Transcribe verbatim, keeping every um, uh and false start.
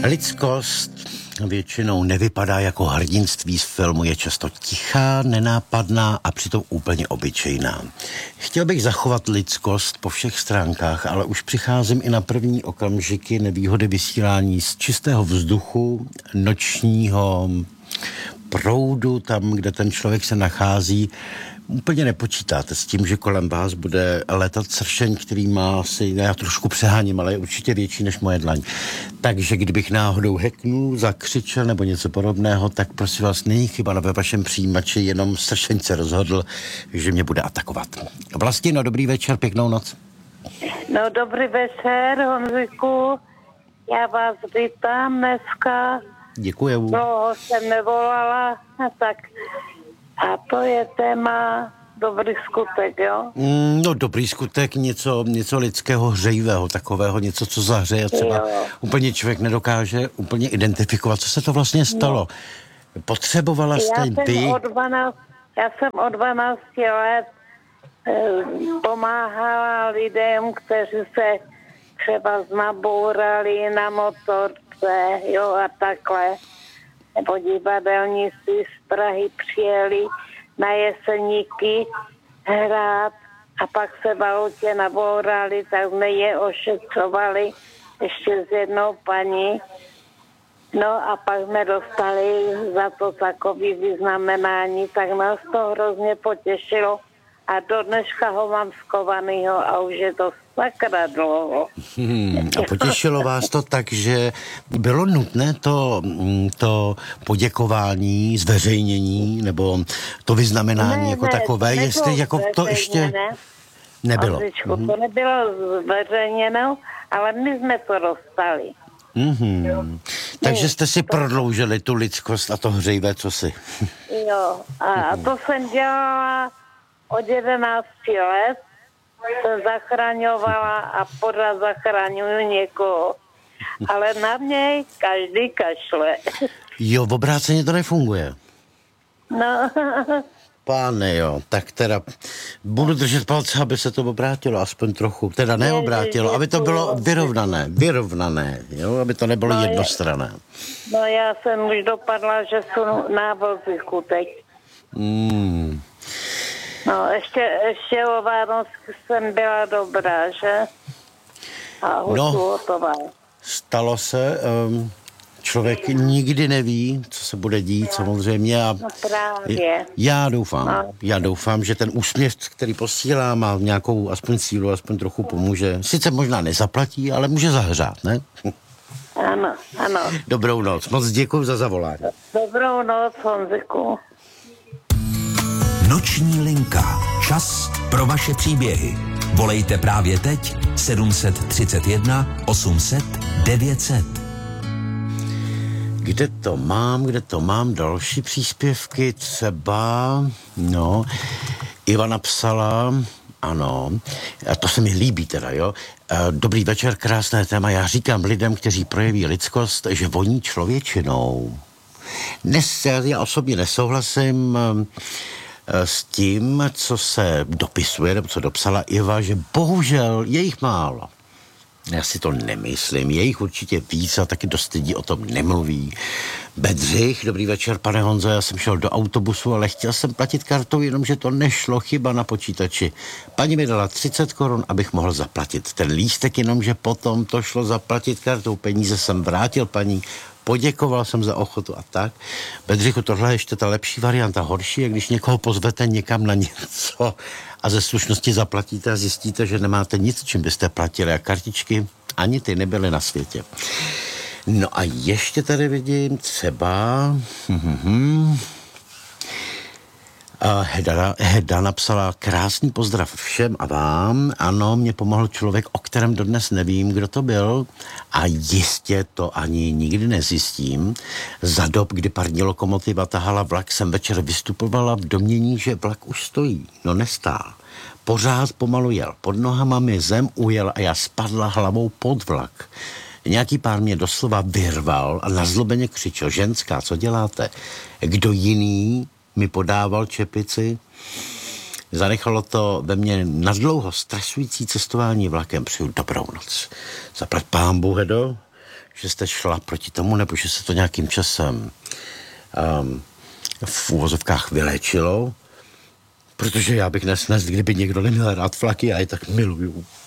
Lidskost většinou nevypadá jako hrdinství z filmu, je často tichá, nenápadná a přitom úplně obyčejná. Chtěl bych zachovat lidskost po všech stránkách, ale už přicházím i na první okamžiky nevýhody vysílání z čistého vzduchu, nočního proudu, tam, kde ten člověk se nachází. Úplně nepočítáte s tím, že kolem vás bude letat sršeň, který má asi, já trošku přeháním, ale je určitě větší než moje dlaň. Takže kdybych náhodou heknul, zakřičel nebo něco podobného, tak prosím vás, není chyba ve vašem přijímači, jenom sršeň se rozhodl, že mě bude atakovat. Vlastino, dobrý večer, pěknou noc. No, dobrý večer, Honziku. Já vás vítám dneska. Děkuju. Dlouho jsem nevolala, tak a to je téma dobrý skutek, jo? Mm, no, dobrý skutek, něco, něco lidského, hřejivého, takového, něco, co zahřeje. Třeba Jo. úplně člověk nedokáže úplně identifikovat, co se to vlastně stalo. No. Potřebovala jste Já vy... jsem od dvanácti, já jsem od dvanácti let eh, pomáhala lidem, kteří se třeba znabourali na motorce, jo, a takhle. Nebo divadelníci z Prahy přijeli na Jeseníky hrát a pak se v autě nabourali, tak jsme je ošetřovali ještě s jednou paní. No a pak jsme dostali za to takový vyznamenání, tak nás to hrozně potěšilo a do dneška ho mám skovanýho a už je to sakra dlouho. Hmm, a potěšilo vás to tak, že bylo nutné to, to poděkování, zveřejnění, nebo to vyznamenání ne, jako ne, takové, jestli jako to ještě nebylo. Andřičku, mm-hmm. To nebylo zveřejněno, ale my jsme to dostali. Mm-hmm. Takže jste si prodloužili tu lidskost a to hřejivé cosi. Jo, a, a to jsem dělala od jedenácti let, jsem zachraňovala a pořád zachraňuju někoho. Ale na mě každý kašle. Jo, v obráceně to nefunguje. No. Páne, jo, tak teda budu držet palce, aby se to obrátilo aspoň trochu, teda neobrátilo, aby to bylo vyrovnané, vyrovnané, jo, aby to nebylo no jednostranné. No já jsem už dopadla, že jsou návozy teď. Mm. No, ještě, ještě o Vánočku jsem byla dobrá, že? A už no, hotová. Stalo se, um, člověk nikdy neví, co se bude dít, samozřejmě. A no právě. Já doufám, no. já doufám, že ten úsměv, který posílám, má nějakou aspoň sílu, aspoň trochu pomůže. Sice možná nezaplatí, ale může zahřát, ne? Ano, ano. Dobrou noc, moc děkuji za zavolání. Dobrou noc, Honziku. Noční linka. Čas pro vaše příběhy. Volejte právě teď sedm set třicet jedna osm set devět set. Kde to mám, kde to mám? Další příspěvky třeba, no, Iva napsala, ano, a to se mi líbí teda, jo. Dobrý večer, krásné téma. Já říkám lidem, kteří projeví lidskost, že voní člověčinou. Dnes já osobně nesouhlasím s tím, co se dopisuje, nebo co dopsala Iva, že bohužel je jich málo. Já si to nemyslím, je jich určitě víc a taky dost lidí o tom nemluví. Bedřich, dobrý večer, pane Honzo, já jsem šel do autobusu, ale chtěl jsem platit kartou, jenomže to nešlo, chyba na počítači. Paní mi dala třicet korun, abych mohl zaplatit ten lístek, jenomže potom to šlo zaplatit kartou, peníze jsem vrátil paní, poděkoval jsem za ochotu a tak. Bedřichu, tohle je ještě ta lepší varianta. Horší je, když někoho pozvete někam na něco a ze slušnosti zaplatíte a zjistíte, že nemáte nic, čím byste platili a kartičky ani ty nebyly na světě. No a ještě tady vidím třeba... Hmm, Heda, Heda napsala krásný pozdrav všem a vám. Ano, mě pomohl člověk, o kterém dodnes nevím, kdo to byl a jistě to ani nikdy nezjistím. Za dob, kdy parní lokomotiva tahala vlak, jsem večer vystupovala v domnění, že vlak už stojí. No nestál. Pořád pomalu jel. Pod nohama mi zem ujel a já spadla hlavou pod vlak. Nějaký pár mě doslova vyrval a nazlobeně křičel: ženská, co děláte? Kdo jiný mi podával čepici? Zanechalo to ve mně nadlouho stresující cestování vlakem. Přeju dobrou noc. Zaplať pán Bůh, Hedo, že jste šla proti tomu, nebo že se to nějakým časem um, v úvozovkách vyléčilo, protože já bych nesnes, kdyby někdo neměl rád flaky, já je tak miluju.